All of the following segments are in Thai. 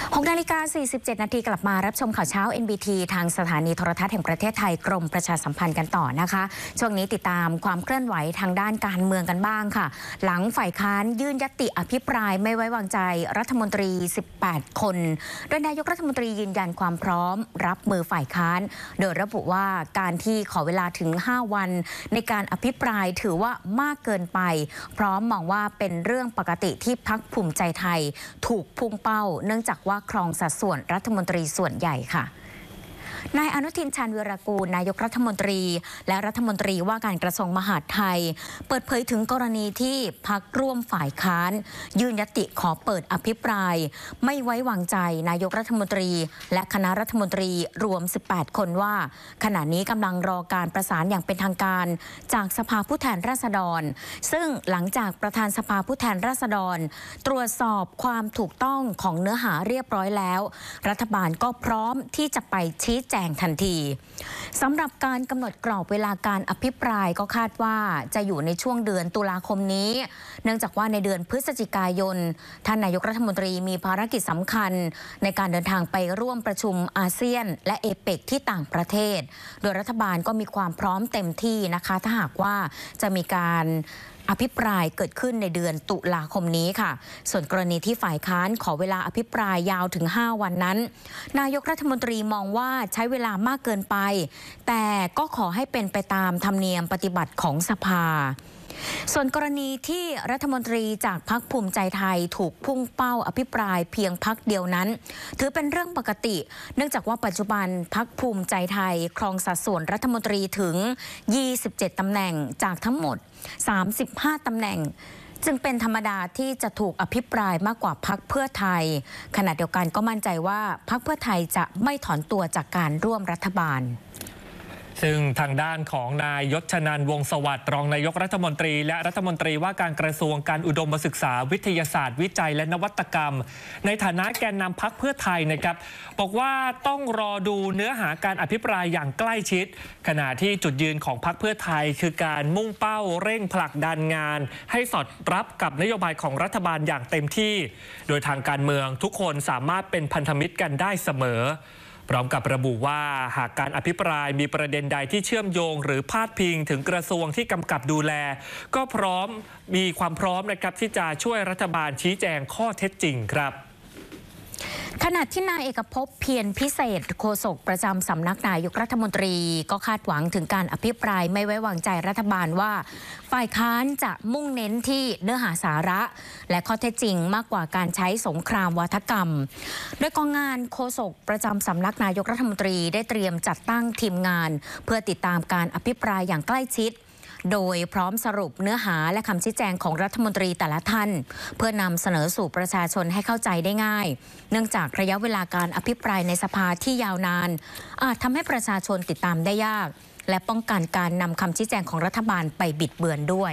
6 นาฬิกา 47 นาทีกลับมารับชมข่าวเช้า NBT ทางสถานีโทรทัศน์แห่งประเทศไทยกรมประชาสัมพันธ์กันต่อนะคะช่วงนี้ติดตามความเคลื่อนไหวทางด้านการเมืองกันบ้างค่ะหลังฝ่ายค้านยื่นญัตติอภิปรายไม่ไว้วางใจรัฐมนตรี 18 คนโดยนายกรัฐมนตรียืนยันความพร้อมรับมือฝ่ายค้านโดยระบุว่าการที่ขอเวลาถึง 5 วันในการอภิปรายถือว่ามากเกินไปพร้อมมองว่าเป็นเรื่องปกติที่พรรคภูมิใจไทยถูกพุ่งเป้าเนื่องจากว่าครองสัดส่วนรัฐมนตรีส่วนใหญ่ค่ะนายอนุทินชาญวีรกูลนายกรัฐมนตรีและรัฐมนตรีว่าการกระทรวงมหาดไทยเปิดเผยถึงกรณีที่พรรคร่วมฝ่ายค้านยื่นญัตติขอเปิดอภิปรายไม่ไว้วางใจนายกรัฐมนตรีและคณะรัฐมนตรีรวม 18 คนว่าขณะนี้กำลังรอการประสานอย่างเป็นทางการจากสภาผู้แทนราษฎรซึ่งหลังจากประธานสภาผู้แทนราษฎรตรวจสอบความถูกต้องของเนื้อหาเรียบร้อยแล้วรัฐบาลก็พร้อมที่จะไปชี้แจงทันทีสำหรับการกำหนดกรอบเวลาการอภิปรายก็คาดว่าจะอยู่ในช่วงเดือนตุลาคมนี้เนื่องจากว่าในเดือนพฤศจิกายนท่านนายกรัฐมนตรีมีภารกิจสำคัญในการเดินทางไปร่วมประชุมอาเซียนและเอเปกที่ต่างประเทศโดยรัฐบาลก็มีความพร้อมเต็มที่นะคะถ้าหากว่าจะมีการอภิปรายเกิดขึ้นในเดือนตุลาคมนี้ค่ะส่วนกรณีที่ฝ่ายค้านขอเวลาอภิปรายยาวถึง 5 วันนั้นนายกรัฐมนตรีมองว่าใช้เวลามากเกินไปแต่ก็ขอให้เป็นไปตามธรรมเนียมปฏิบัติของสภาส่วนกรณีที่รัฐมนตรีจากพรรคภูมิใจไทยถูกพุ่งเป้าอภิปรายเพียงพรรคเดียวนั้นถือเป็นเรื่องปกติเนื่องจากว่าปัจจุบันพรรคภูมิใจไทยครองสัดส่วนรัฐมนตรีถึง 27 ตำแหน่งจากทั้งหมด 35 ตำแหน่งจึงเป็นธรรมดาที่จะถูกอภิปรายมากกว่าพรรคเพื่อไทยขณะเดียวกันก็มั่นใจว่าพรรคเพื่อไทยจะไม่ถอนตัวจากการร่วมรัฐบาลซึ่งทางด้านของนายยศชนันท์ วงศ์สวัสดิ์รองนายกรัฐมนตรีและรัฐมนตรีว่าการกระทรวงการอุดมศึกษาวิทยาศาสตร์วิจัยและนวัตกรรมในฐานะแกนนำพรรคเพื่อไทยนะครับบอกว่าต้องรอดูเนื้อหาการอภิปรายอย่างใกล้ชิดขณะที่จุดยืนของพรรคเพื่อไทยคือการมุ่งเป้าเร่งผลักดันงานให้สอดรับกับนโยบายของรัฐบาลอย่างเต็มที่โดยทางการเมืองทุกคนสามารถเป็นพันธมิตรกันได้เสมอพร้อมกับระบุว่าหากการอภิปรายมีประเด็นใดที่เชื่อมโยงหรือพาดพิงถึงกระทรวงที่กำกับดูแลก็มีความพร้อมนะครับที่จะช่วยรัฐบาลชี้แจงข้อเท็จจริงครับขณะที่นายเอกภพเพียรพิเศษโฆษกประจำสำนักนายกรัฐมนตรีก็คาดหวังถึงการอภิปรายไม่ไว้วางใจรัฐบาลว่าฝ่ายค้านจะมุ่งเน้นที่เนื้อหาสาระและข้อเท็จจริงมากกว่าการใช้สงครามวาทกรรมโดยกองงานโฆษกประจำสำนักนายกรัฐมนตรีได้เตรียมจัดตั้งทีมงานเพื่อติดตามการอภิปรายอย่างใกล้ชิดโดยพร้อมสรุปเนื้อหาและคำชี้แจงของรัฐมนตรีแต่ละท่านเพื่อนำเสนอสู่ประชาชนให้เข้าใจได้ง่ายเนื่องจากระยะเวลาการอภิปรายในสภาที่ยาวนานอาจทำให้ประชาชนติดตามได้ยากและป้องกันการนำคำชี้แจงของรัฐบาลไปบิดเบือนด้วย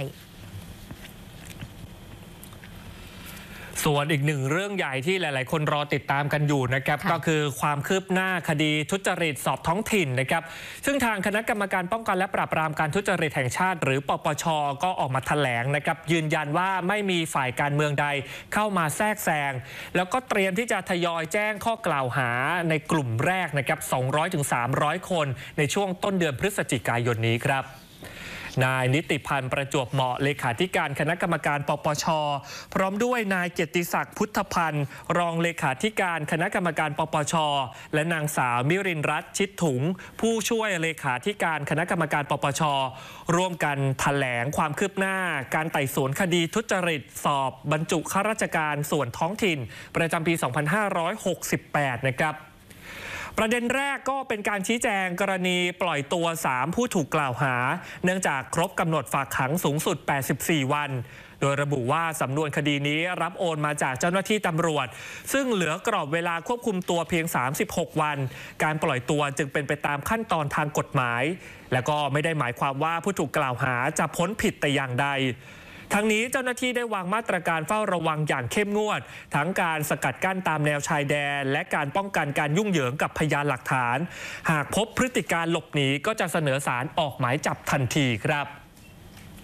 ส่วนอีกหนึ่งเรื่องใหญ่ที่หลายๆคนรอติดตามกันอยู่นะครับก็คือความคืบหน้าคดีทุจริตสอบท้องถิ่นนะครับซึ่งทางคณะกรรมการป้องกันและปราบปรามการทุจริตแห่งชาติหรือปปช.ก็ออกมาแถลงนะครับยืนยันว่าไม่มีฝ่ายการเมืองใดเข้ามาแทรกแซงแล้วก็เตรียมที่จะทยอยแจ้งข้อกล่าวหาในกลุ่มแรกนะครับ200-300 คนในช่วงต้นเดือนพฤศจิกายนนี้ครับนายนิติพันธ์ประจวบเหมาะเลขาธิการคณะกรรมการปปช.พร้อมด้วยนายเกียรติศักดิ์พุทธพันธ์รองเลขาธิการคณะกรรมการปปช.และนางสาวมิรินทร์รัตน์ชิดถุงผู้ช่วยเลขาธิการคณะกรรมการปปช.ร่วมกันแถลงความคืบหน้าการไต่สวนคดีทุจริตสอบบรรจุข้าราชการส่วนท้องถิ่นประจำปี 2568 นะครับประเด็นแรกก็เป็นการชี้แจงกรณีปล่อยตัว3ผู้ถูกกล่าวหาเนื่องจากครบกำหนดฝากขังสูงสุด84 วันโดยระบุว่าสำนวนคดีนี้รับโอนมาจากเจ้าหน้าที่ตำรวจซึ่งเหลือกรอบเวลาควบคุมตัวเพียง36 วันการปล่อยตัวจึงเป็นไปตามขั้นตอนทางกฎหมายและก็ไม่ได้หมายความว่าผู้ถูกกล่าวหาจะพ้นผิดแต่อย่างใดทั้งนี้เจ้าหน้าที่ได้วางมาตรการเฝ้าระวังอย่างเข้มงวดทั้งการสกัดกั้นตามแนวชายแดนและการป้องกันการยุ่งเหยิงกับพยานหลักฐานหากพบพฤติการหลบหนีก็จะเสนอศาลออกหมายจับทันทีครับ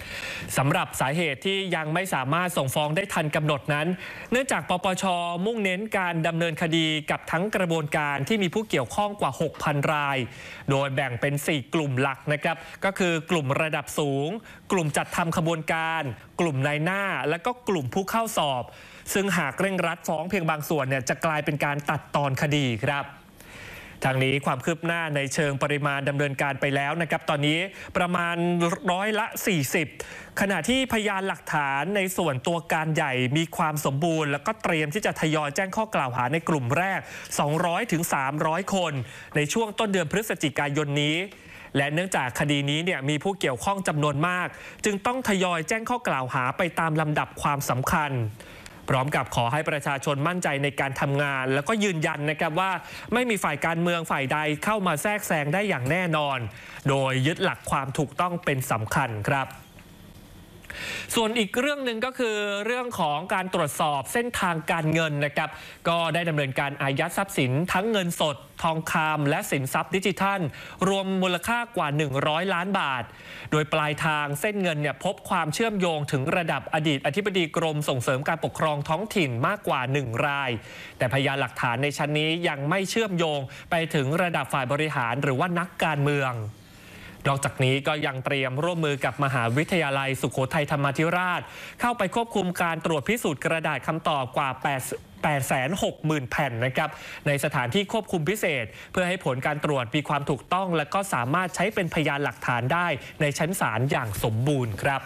สำหรับสาเหตุที่ยังไม่สามารถส่งฟ้องได้ทันกำหนดนั้นเนื่องจากปปช.มุ่งเน้นการดำเนินคดีกับทั้งกระบวนการที่มีผู้เกี่ยวข้องกว่า 6,000 รายโดยแบ่งเป็น 4 กลุ่มหลักนะครับก็คือกลุ่มระดับสูงกลุ่มจัดทำขบวนการกลุ่มนายหน้าและก็กลุ่มผู้เข้าสอบซึ่งหากเร่งรัดฟ้องเพียงบางส่วนเนี่ยจะกลายเป็นการตัดตอนคดีครับทางนี้ความคืบหน้าในเชิงปริมาณดำเนินการไปแล้วนะครับตอนนี้ประมาณ40%ขณะที่พยานหลักฐานในส่วนตัวการใหญ่มีความสมบูรณ์แล้วก็เตรียมที่จะทยอยแจ้งข้อกล่าวหาในกลุ่มแรก 200-300 คนในช่วงต้นเดือนพฤศจิกายนนี้และเนื่องจากคดีนี้เนี่ยมีผู้เกี่ยวข้องจำนวนมากจึงต้องทยอยแจ้งข้อกล่าวหาไปตามลำดับความสำคัญพร้อมกับขอให้ประชาชนมั่นใจในการทำงานแล้วก็ยืนยันนะครับว่าไม่มีฝ่ายการเมืองฝ่ายใดเข้ามาแทรกแซงได้อย่างแน่นอนโดยยึดหลักความถูกต้องเป็นสำคัญครับส่วนอีกเรื่องหนึ่งก็คือเรื่องของการตรวจสอบเส้นทางการเงินนะครับก็ได้ดำเนินการอายัดทรัพย์สินทั้งเงินสดทองคำและสินทรัพย์ดิจิทัลรวมมูลค่ากว่า100 ล้านบาทโดยปลายทางเส้นเงินเนี่ยพบความเชื่อมโยงถึงระดับอดีตอธิบดีกรมส่งเสริมการปกครองท้องถิ่นมากกว่า1 รายแต่พยานหลักฐานในชั้นนี้ยังไม่เชื่อมโยงไปถึงระดับฝ่ายบริหารหรือว่านักการเมืองนอกจากนี้ก็ยังเตรียมร่วมมือกับมหาวิทยาลัยสุโขทัยธรรมาธิราชเข้าไปควบคุมการตรวจพิสูจน์กระดาษคำตอบกว่า860,000 แผ่นนะครับในสถานที่ควบคุมพิเศษเพื่อให้ผลการตรวจมีความถูกต้องและก็สามารถใช้เป็นพยานหลักฐานได้ในชั้นศาลอย่างสมบูรณ์ครับ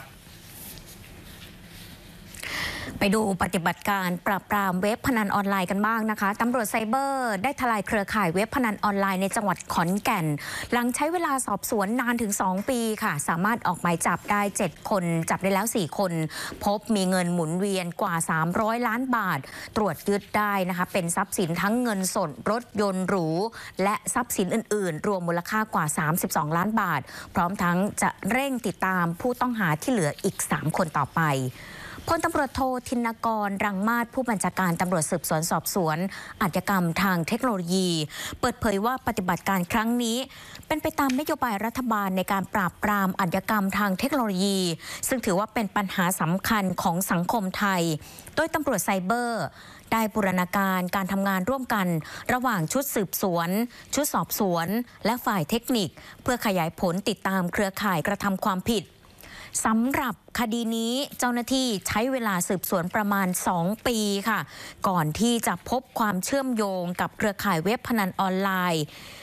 ไปดูปฏิบัติการปราบปรามเว็บพนันออนไลน์กันบ้างนะคะตำรวจไซเบอร์ได้ทลายเครือข่ายเว็บพนันออนไลน์ในจังหวัดขอนแก่นหลังใช้เวลาสอบสวนนานถึง2 ปีค่ะสามารถออกหมายจับได้7 คนจับได้แล้ว4 คนพบมีเงินหมุนเวียนกว่า300 ล้านบาทตรวจยึดได้นะคะเป็นทรัพย์สินทั้งเงินสดรถยนต์หรูและทรัพย์สินอื่นๆรวมมูลค่ากว่า32 ล้านบาทพร้อมทั้งจะเร่งติดตามผู้ต้องหาที่เหลืออีก3 คนต่อไปพลตำรวจโทธินกรรังมาศผู้บัญชาการตำรวจสืบสวนสอบสวนอาชญากรรมทางเทคโนโลยีเปิดเผยว่าปฏิบัติการครั้งนี้เป็นไปตามนโยบายรัฐบาลในการปราบปรามอาชญากรรมทางเทคโนโลยีซึ่งถือว่าเป็นปัญหาสำคัญของสังคมไทยโดยตำรวจไซเบอร์ได้บูรณาการการทำงานร่วมกันระหว่างชุดสืบสวนชุดสอบสวนและฝ่ายเทคนิคเพื่อขยายผลติดตามเครือข่ายกระทำความผิดสำหรับคดีนี้เจ้าหน้าที่ใช้เวลาสืบสวนประมาณ2 ปีค่ะก่อนที่จะพบความเชื่อมโยงกับเครือข่ายเว็บพนันออนไลน์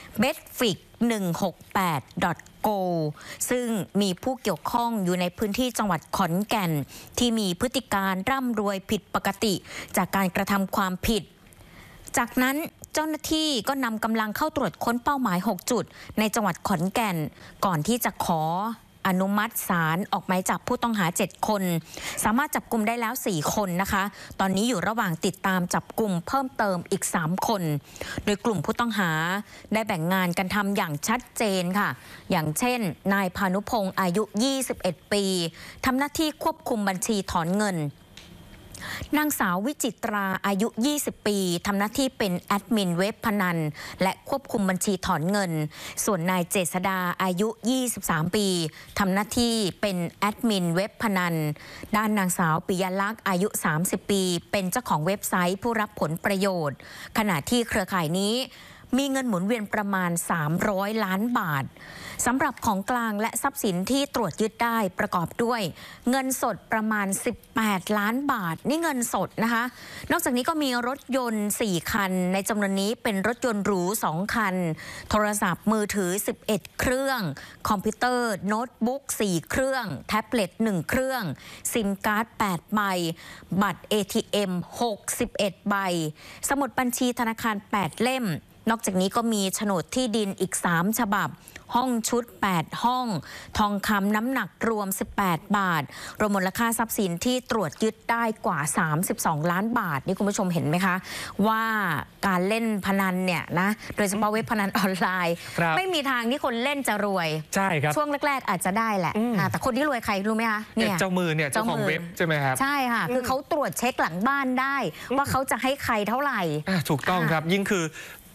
betfix168.go ซึ่งมีผู้เกี่ยวข้องอยู่ในพื้นที่จังหวัดขอนแก่นที่มีพฤติการร่ำรวยผิดปกติจากการกระทำความผิดจากนั้นเจ้าหน้าที่ก็นำกำลังเข้าตรวจค้นเป้าหมาย6 จุดในจังหวัดขอนแก่นก่อนที่จะขออนุมัติศาลออกหมายจับผู้ต้องหา7 คนสามารถจับกุมได้แล้ว4 คนนะคะตอนนี้อยู่ระหว่างติดตามจับกุมเพิ่มเติมอีก3 คนโดยกลุ่มผู้ต้องหาได้แบ่งงานกันทำอย่างชัดเจนค่ะอย่างเช่นนายพานุพงศ์อายุ21 ปีทำหน้าที่ควบคุมบัญชีถอนเงินนางสาววิจิตราอายุ20 ปีทำหน้าที่เป็นแอดมินเว็บพนันและควบคุมบัญชีถอนเงินส่วนนายเจษดาอายุ23 ปีทำหน้าที่เป็นแอดมินเว็บพนันด้านนางสาวปิยลักษณ์อายุ30 ปีเป็นเจ้าของเว็บไซต์ผู้รับผลประโยชน์ขณะที่เครือข่ายนี้มีเงินหมุนเวียนประมาณ300 ล้านบาทสำหรับของกลางและทรัพย์สินที่ตรวจยึดได้ประกอบด้วยเงินสดประมาณ18 ล้านบาทนี่เงินสดนะคะนอกจากนี้ก็มีรถยนต์4 คันในจำนวนนี้เป็นรถยนต์หรู2 คันโทรศัพท์มือถือ11 เครื่องคอมพิวเตอร์โน้ตบุ๊ก4 เครื่องแท็บเล็ต1 เครื่องซิมการ์ด8 ใบบัตร ATM 61 ใบสมุดบัญชีธนาคาร8 เล่มนอกจากนี้ก็มีโฉนดที่ดินอีก3 ฉบับห้องชุด8 ห้องทองคำน้ำหนักรวม18 บาทรวมมูลค่าทรัพย์สินที่ตรวจยึดได้กว่า32 ล้านบาทนี่คุณผู้ชมเห็นไหมคะว่าการเล่นพนันเนี่ยนะโดยเฉพาะเว็บพนันออนไลน์ไม่มีทางที่คนเล่นจะรวยใช่ครับช่วงแรกๆอาจจะได้แหละแต่คนที่รวยใครรู้ไหมคะเนี่ยเจ้ามือเนี่ยเจ้าของเว็บใช่ไหมครับใช่ค่ะคือเขาตรวจเช็คหลังบ้านได้ว่าเขาจะให้ใครเท่าไหร่ถูกต้องครับยิ่งคือ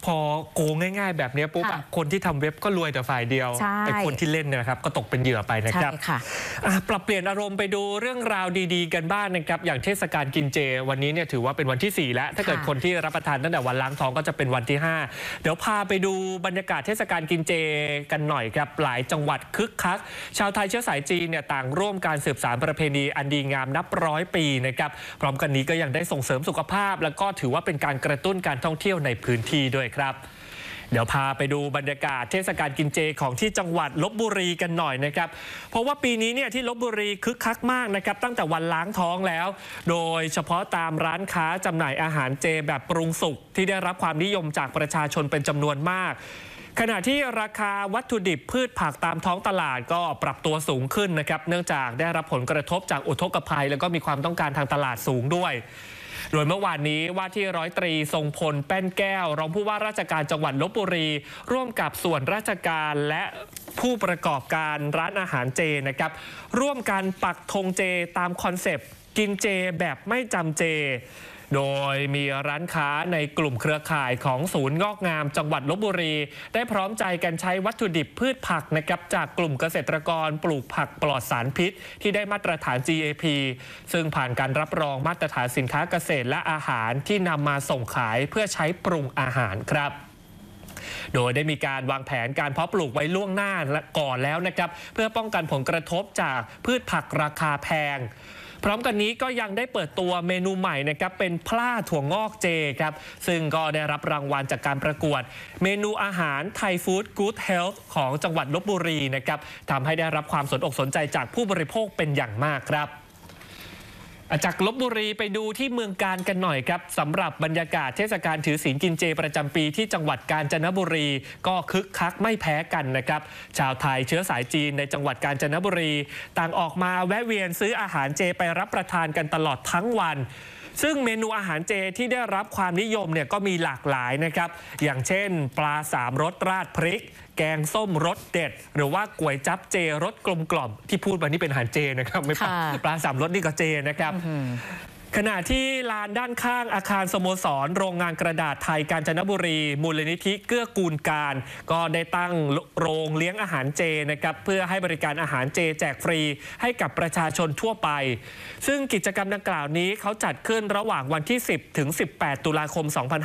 พอโกงง่ายๆแบบนี้ปุ๊บคนที่ทำเว็บก็รวยแต่ฝ่ายเดียวไอ้คนที่เล่นเนี่ยนะครับก็ตกเป็นเหยื่อไปนะครับปรับเปลี่ยนอารมณ์ไปดูเรื่องราวดีๆกันบ้างนะครับอย่างเทศกาลกินเจวันนี้เนี่ยถือว่าเป็นวันที่4แล้วถ้าเกิดคนที่รับประทานตั้งแต่วันล้างท้องก็จะเป็นวันที่5เดี๋ยวพาไปดูบรรยากาศเทศกาลกินเจกันหน่อยครับหลายจังหวัดคึกคักชาวไทยเชื้อสายจีนเนี่ยต่างร่วมการสืบสานประเพณีอันดีงามนับ100 ปีนะครับพร้อมกันนี้ก็ยังได้ส่งเสริมสุขภาพแล้วก็ถือว่าเป็นการกระตุ้นการท่องเที่ยวในพื้นที่ด้วยครับเดี๋ยวพาไปดูบรรยากาศเทศกาลกินเจของที่จังหวัดลพบุรีกันหน่อยนะครับเพราะว่าปีนี้เนี่ยที่ลพบุรีคึกคักมากนะครับตั้งแต่วันล้างท้องแล้วโดยเฉพาะตามร้านค้าจำหน่ายอาหารเจแบบปรุงสุกที่ได้รับความนิยมจากประชาชนเป็นจำนวนมากขณะที่ราคาวัตถุดิบพืชผักตามท้องตลาดก็ปรับตัวสูงขึ้นนะครับเนื่องจากได้รับผลกระทบจากอุทกภัยแล้วก็มีความต้องการทางตลาดสูงด้วยโดยเมื่อวานนี้ว่าที่ร้อยตรีทรงพลแป้นแก้วรองผู้ว่าราชการจังหวัดลพบุรีร่วมกับส่วนราชการและผู้ประกอบการร้านอาหารเจนะครับร่วมกันปักธงเจตามคอนเซปต์กินเจแบบไม่จำเจโดยมีร้านค้าในกลุ่มเครือข่ายของศูนย์งอกงามจังหวัดลพบุรีได้พร้อมใจกันใช้วัตถุดิบพืชผักนะครับจากกลุ่มเกษตรกรปลูกผักปลอดสารพิษที่ได้มาตรฐาน GAP ซึ่งผ่านการรับรองมาตรฐานสินค้าเกษตรและอาหารที่นำมาส่งขายเพื่อใช้ปรุงอาหารครับโดยได้มีการวางแผนการเพาะปลูกไว้ล่วงหน้าก่อนแล้วนะครับเพื่อป้องกันผลกระทบจากพืชผักราคาแพงพร้อมกันนี้ก็ยังได้เปิดตัวเมนูใหม่นะครับเป็นพล่าถั่วงอกเจครับซึ่งก็ได้รับรางวัลจากการประกวดเมนูอาหารไทยฟู้ดกู๊ดเฮลท์ของจังหวัดลพบุรีนะครับทำให้ได้รับความสนอกสนใจจากผู้บริโภคเป็นอย่างมากครับจากลพบุรีไปดูที่เมืองกาญกันหน่อยครับสำหรับบรรยากาศเทศกาลถือศีลกินเจประจำปีที่จังหวัดกาญจนบุรีก็คึกคักไม่แพ้กันนะครับชาวไทยเชื้อสายจีนในจังหวัดกาญจนบุรีต่างออกมาแวะเวียนซื้ออาหารเจไปรับประทานกันตลอดทั้งวันซึ่งเมนูอาหารเจที่ได้รับความนิยมเนี่ยก็มีหลากหลายนะครับอย่างเช่นปลา3 รสราดพริกแกงส้มรสเด็ดหรือว่าก๋วยจั๊บเจรสกลมกล่อมที่พูดมานี่เป็นอาหารเจนะครับไม่ปลา3 รสนี่ก็เจนะครับขณะที่ลานด้านข้างอาคารสโมสรโรงงานกระดาษไทยกาญจนบุรีมูลนิธิเกื้อกูลการก็ได้ตั้งโรงเลี้ยงอาหารเจนะครับเพื่อให้บริการอาหารเจแจกฟรีให้กับประชาชนทั่วไปซึ่งกิจกรรมดังกล่าวนี้เขาจัดขึ้นระหว่างวันที่10ถึง18ตุลาคม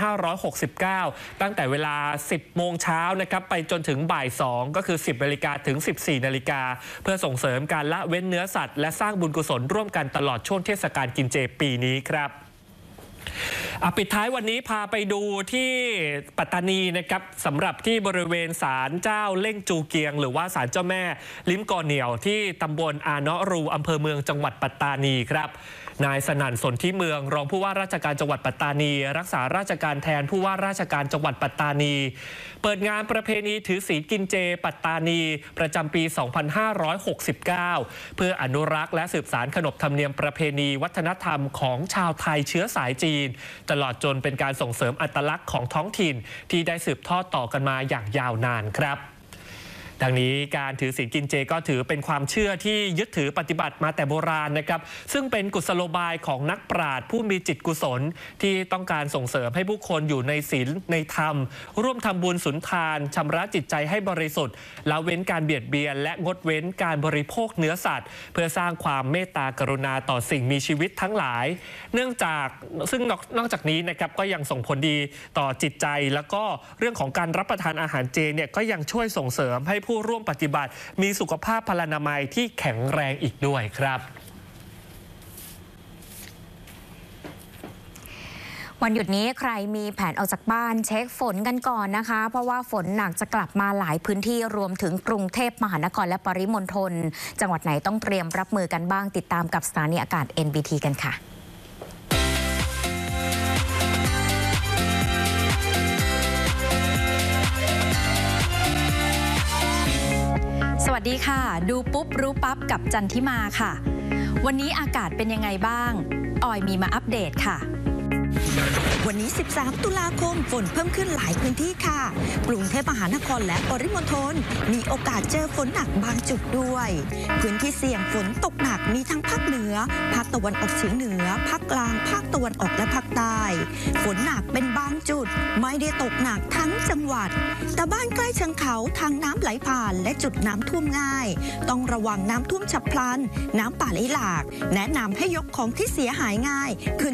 2569ตั้งแต่เวลา 10 โมงเช้านะครับไปจนถึงบ่าย 2ก็คือ 10 นาฬิกาถึง 14 นาฬิกาเพื่อส่งเสริมการละเว้นเนื้อสัตว์และสร้างบุญกุศลร่วมกันตลอดช่วงเทศกาลกินเจปีนี้ครับปิดท้ายวันนี้พาไปดูที่ปัตตานีนะครับสำหรับที่บริเวณศาลเจ้าเล่งจูเกียงหรือว่าศาลเจ้าแม่ลิ้มก่อเหนียวที่ตำบลอาเนาะรูอำเภอเมืองจังหวัดปัตตานีครับนายสนั่นสนธิเมืองรองผู้ว่าราชการจังหวัดปัตตานีรักษาราชการแทนผู้ว่าราชการจังหวัดปัตตานีเปิดงานประเพณีถือศีลกินเจปัตตานีประจำปี 2569 เพื่ออนุรักษ์และสืบสานขนบธรรมเนียมประเพณีวัฒนธรรมของชาวไทยเชื้อสายจีนตลอดจนเป็นการส่งเสริมอัตลักษณ์ของท้องถิ่นที่ได้สืบทอดต่อกันมาอย่างยาวนานครับดังนี้การถือศีลกินเจก็ถือเป็นความเชื่อที่ยึดถือปฏิบัติมาแต่โบราณนะครับซึ่งเป็นกุศโลบายของนักปราชญ์ผู้มีจิตกุศลที่ต้องการส่งเสริมให้ผู้คนอยู่ในศีลในธรรมร่วมทำบุญสุนทานชำระจิตใจให้บริสุทธิ์ละเว้นการเบียดเบียนและงดเว้นการบริโภคเนื้อสัตว์เพื่อสร้างความเมตตากรุณาต่อสิ่งมีชีวิตทั้งหลายเนื่องจากซึ่งนอกจากนี้นะครับก็ยังส่งผลดีต่อจิตใจแล้วก็เรื่องของการรับประทานอาหารเจเนี่ยก็ยังช่วยส่งเสริมให้ผู้ร่วมปฏิบัติมีสุขภาพพลานามัยที่แข็งแรงอีกด้วยครับวันหยุดนี้ใครมีแผนออกจากบ้านเช็คฝนกันก่อนนะคะเพราะว่าฝนหนักจะกลับมาหลายพื้นที่รวมถึงกรุงเทพมหานครและปริมณฑลจังหวัดไหนต้องเตรียมรับมือกันบ้างติดตามกับสถานีอากาศ NBT กันค่ะสวัสดีค่ะดูปุ๊บรู้ปั๊บกับจันทิมาค่ะวันนี้อากาศเป็นยังไงบ้างออยมีมาอัปเดตค่ะวันนี้ 13 ตุลาคมฝนเพิ่มขึ้นหลายพื้นที่ค่ะกรุงเทพมหานครและปริมณฑลมีโอกาสเจอฝนหนักบางจุดด้วยพื้นที่เสี่ยงฝนตกหนักมีทั้งภาคเหนือภาคตะวันออกเฉียงเหนือภาคกลางภาคตะวันออกและภาคใต้ฝนหนักเป็นบางจุดไม่ได้ตกหนักทั้งจังหวัดแต่บ้านใกล้เชิงเขาทางน้ำไหลผ่านและจุดน้ำท่วมง่ายต้องระวังน้ำท่วมฉับพลันน้ำป่าไหลหลากแนะนำให้ยกของที่เสียหายง่ายขึ้น